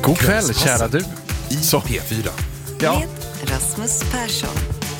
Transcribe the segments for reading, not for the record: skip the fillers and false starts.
God kväll, kära du. I P4. Ja. Med Rasmus Persson.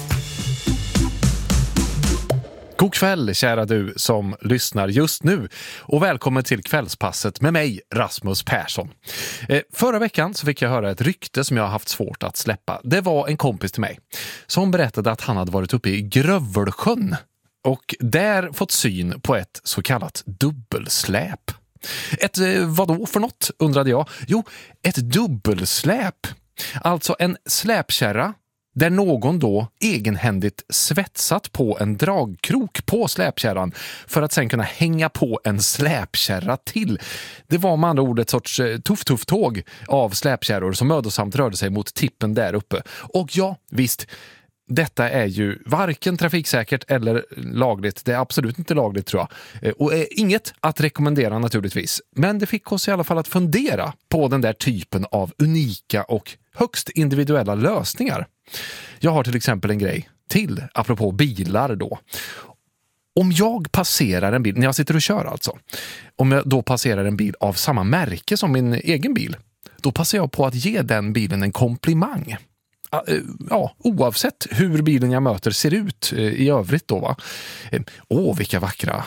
God kväll, kära du som lyssnar just nu. Och välkommen till kvällspasset med mig, Rasmus Persson. Förra veckan så fick jag höra ett rykte som jag har haft svårt att släppa. Det var en kompis till mig som berättade att han hade varit uppe i Grövelsjön och där fått syn på ett så kallat dubbelsläp. Ett vadå för något, undrade jag. Jo, ett dubbelsläp. Alltså en släpkärra där någon då egenhändigt svetsat på en dragkrok på släpkärran för att sen kunna hänga på en släpkärra till. Det var med andra ord ett sorts tåg av släpkärror som mödosamt rörde sig mot tippen där uppe. Och ja, visst, detta är ju varken trafiksäkert eller lagligt. Det är absolut inte lagligt, tror jag. Och inget att rekommendera naturligtvis. Men det fick oss i alla fall att fundera på den där typen av unika och högst individuella lösningar. Jag har till exempel en grej till, apropå bilar då. Om jag passerar en bil, när jag sitter och kör alltså, om jag då passerar en bil av samma märke som min egen bil, då passar jag på att ge den bilen en komplimang. Ja, oavsett hur bilen jag möter ser ut i övrigt då, va? Vilka vackra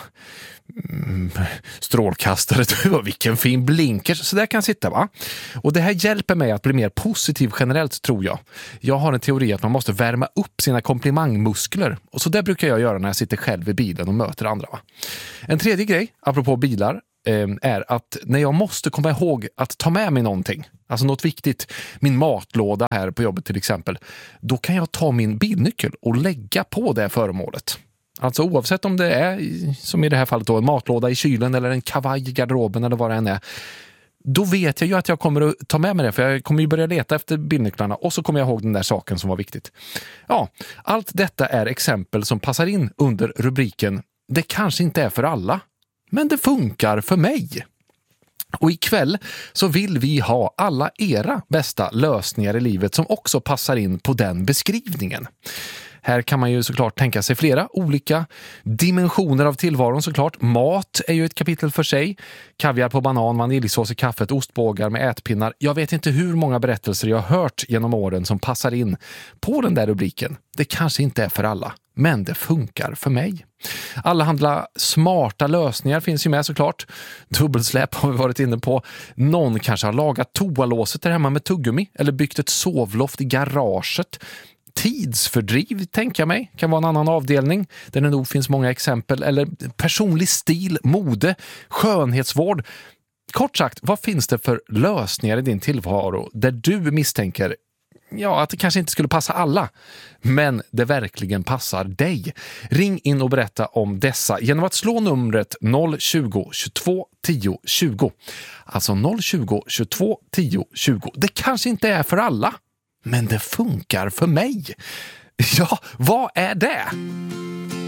strålkastare, vilken fin blinker, så där kan sitta, va? Och det här hjälper mig att bli mer positiv generellt, tror jag. Jag har en teori att man måste värma upp sina komplimangmuskler, och så där brukar jag göra när jag sitter själv i bilen och möter andra, va? En tredje grej, apropå bilar, är att när jag måste komma ihåg att ta med mig någonting, alltså något viktigt, min matlåda här på jobbet till exempel, då kan jag ta min bilnyckel och lägga på det föremålet. Alltså oavsett om det är, som i det här fallet då, en matlåda i kylen eller en kavaj i garderoben eller vad det än är, då vet jag ju att jag kommer att ta med mig det, för jag kommer ju börja leta efter bilnycklarna och så kommer jag ihåg den där saken som var viktigt. Ja, allt detta är exempel som passar in under rubriken "Det kanske inte är för alla, men det funkar för mig". Och ikväll så vill vi ha alla era bästa lösningar i livet som också passar in på den beskrivningen. Här kan man ju såklart tänka sig flera olika dimensioner av tillvaron såklart. Mat är ju ett kapitel för sig. Kaviar på banan, vaniljsås i kaffet, ostbågar med ätpinnar. Jag vet inte hur många berättelser jag har hört genom åren som passar in på den där rubriken. Det kanske inte är för alla, men det funkar för mig. Alla handla smarta lösningar finns ju med såklart. Dubbelsläp har vi varit inne på. Någon kanske har lagat toalåset där hemma med tuggummi eller byggt ett sovloft i garaget. Tidsfördriv, tänker jag mig, kan vara en annan avdelning där det nog finns många exempel. Eller personlig stil, mode, skönhetsvård. Kort sagt, vad finns det för lösningar i din tillvaro där du misstänker att det kanske inte skulle passa alla, men det verkligen passar dig? Ring in och berätta om dessa genom att slå numret 020 22 10 20. Alltså 020 22 10 20. Det kanske inte är för alla, men det funkar för mig. Ja, vad är det?